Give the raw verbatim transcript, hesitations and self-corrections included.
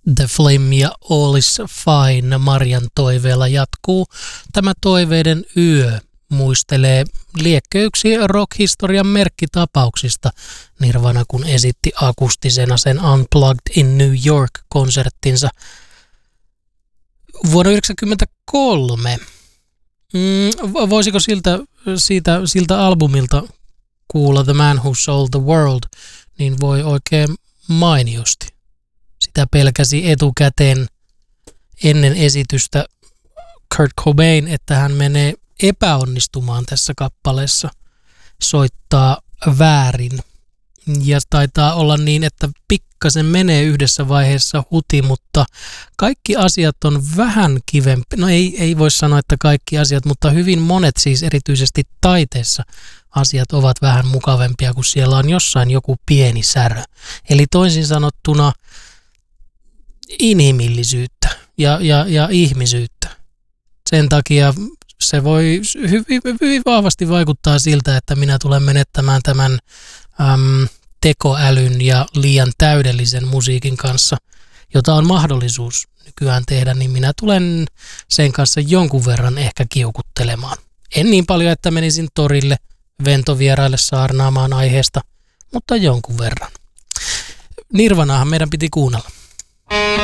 The Flame ja All is Fine Marian toiveella jatkuu. Tämä toiveiden yö muistelee liekköyksiä rock-historian merkkitapauksista. Nirvana kun esitti akustisena sen Unplugged in New York-konserttinsa vuonna yhdeksänkymmentäkolme. Mm, voisiko siltä, siitä, siltä albumilta kuulla The Man Who Sold the World, niin voi oikein mainiosti. Sitä pelkäsi etukäteen ennen esitystä Kurt Cobain, että hän menee epäonnistumaan tässä kappaleessa, soittaa väärin. Ja taitaa olla niin, että pikkasen menee yhdessä vaiheessa huti, mutta kaikki asiat on vähän kivempi. No ei, ei voi sanoa, että kaikki asiat, mutta hyvin monet siis erityisesti taiteessa asiat ovat vähän mukavempia, kun siellä on jossain joku pieni särö. Eli toisin sanottuna inhimillisyyttä ja, ja, ja ihmisyyttä. Sen takia se voi hyvin, hyvin vahvasti vaikuttaa siltä, että minä tulen menettämään tämän äm, tekoälyn ja liian täydellisen musiikin kanssa, jota on mahdollisuus nykyään tehdä, niin minä tulen sen kanssa jonkun verran ehkä kiukuttelemaan. En niin paljon, että menisin torille ventovieraille saarnaamaan aiheesta, mutta jonkun verran. Nirvanaahan meidän piti kuunnella.